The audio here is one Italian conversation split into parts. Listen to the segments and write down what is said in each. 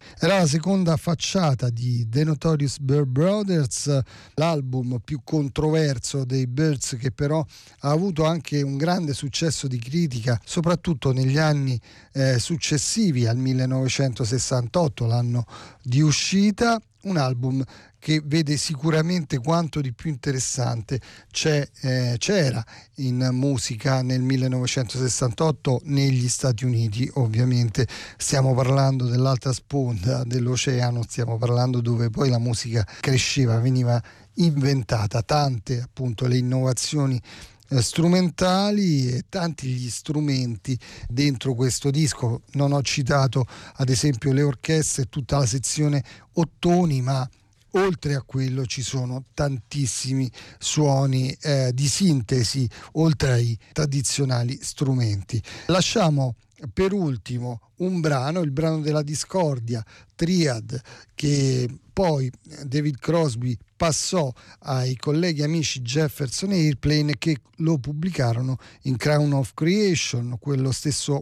Era la seconda facciata di The Notorious Byrd Brothers, l'album più controverso dei Byrds, che però ha avuto anche un grande successo di critica, soprattutto negli anni successivi al 1968, l'anno di uscita. Un album che vede sicuramente quanto di più interessante c'era in musica nel 1968 negli Stati Uniti. Ovviamente stiamo parlando dell'altra sponda dell'oceano, stiamo parlando dove poi la musica cresceva, veniva inventata, tante appunto le innovazioni strumentali e tanti gli strumenti dentro questo disco. Non ho citato ad esempio le orchestre e tutta la sezione ottoni, ma oltre a quello ci sono tantissimi suoni di sintesi oltre ai tradizionali strumenti. Lasciamo per ultimo un brano, il brano della discordia, Triad, che poi David Crosby passò ai colleghi amici Jefferson e Airplane, che lo pubblicarono in Crown of Creation, quello stesso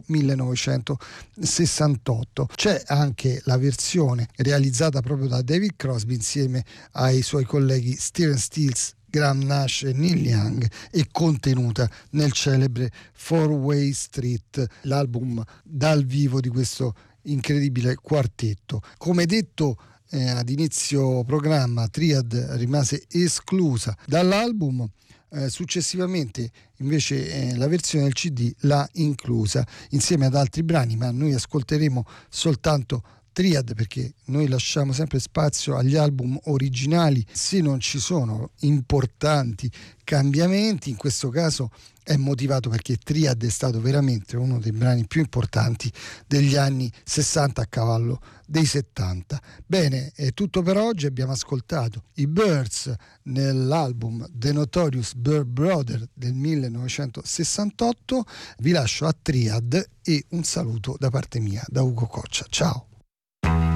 1968. C'è anche la versione realizzata proprio da David Crosby insieme ai suoi colleghi Stephen Stills, Graham Nash e Neil Young, e contenuta nel celebre Four Way Street, l'album dal vivo di questo incredibile quartetto. Come detto ad inizio programma, Triad rimase esclusa dall'album. Successivamente invece la versione del CD l'ha inclusa insieme ad altri brani, ma noi ascolteremo soltanto Triad perché noi lasciamo sempre spazio agli album originali se non ci sono importanti cambiamenti. In questo caso è motivato perché Triad è stato veramente uno dei brani più importanti degli anni 60 a cavallo dei 70. Bene, è tutto per oggi. Abbiamo ascoltato i Byrds nell'album The Notorious Byrd Brothers del 1968. Vi lascio a Triad e un saluto da parte mia, da Ugo Coccia. Ciao.